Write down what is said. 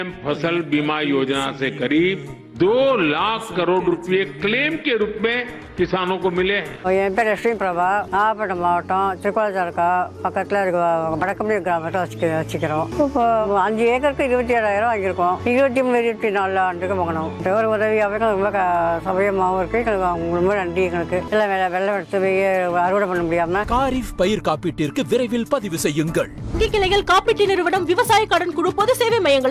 फसल बीमा योजना से करीब 2 लाख करोड़ रुपए क्लेम के रूप में किसानों को मिले हैं। என் பேர் லட்சுமி பிரபா, நாகப்பட்டினம் மாவட்டம் திருக்கோளத்தாலுக்கா பக்கத்தில் இருக்க வடக்கம்பி கிராமத்தை வச்சுக்கிறோம். இப்போ 5 ஏக்கருக்கு 27,000 வாங்கியிருக்கோம். 23-24 ஆண்டுக்கு வாங்கணும். ஒரு உதவியாகவே எங்களுக்கு ரொம்ப சௌகரியமாகவும் இருக்குது. எங்களுக்கு அவங்க ரொம்ப நன்றி. எங்களுக்கு எல்லாம் வெள்ளம் எடுத்து போய் அறுவடை பண்ண முடியாமல். காரிஃப் பயிர் காப்பீட்டிற்கு விரைவில் பதிவு செய்யுங்கள். கிளைகள் காப்பீட்டு நிறுவனம், விவசாய கடன் குழு, பொது சேவை மையங்களை